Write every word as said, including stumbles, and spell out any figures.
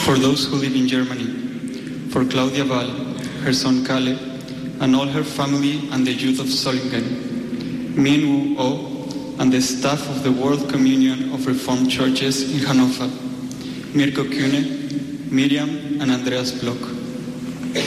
For those who live in Germany, for Claudia Val, her son Kalle, and all her family and the youth of Solingen, Min Woo Oh, and the staff of the World Communion of Reformed Churches in Hannover, Mirko Kühne, Miriam, and Andreas Bloch.